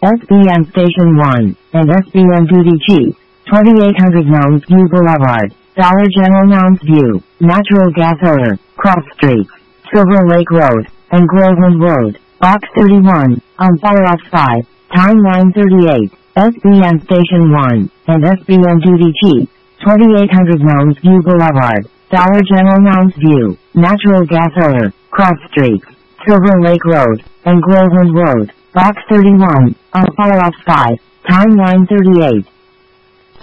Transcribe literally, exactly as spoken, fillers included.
S B M Station one, and S B M Duty G, twenty-eight hundred Mounds View Boulevard, Dollar General Mounds View, Natural Gas Odor, Cross Street, Silver Lake Road, and Groveland Road, Box thirty-one, on Fireoff five, time nine thirty-eight, S B M Station one, and S B M Duty G, twenty-eight hundred Mounds View Boulevard, Dollar General Mounds View, Natural Gas Odor, Cross Street, Silver Lake Road, and Groveland Road, Box thirty-one, on Fireoff five, time nine thirty-eight.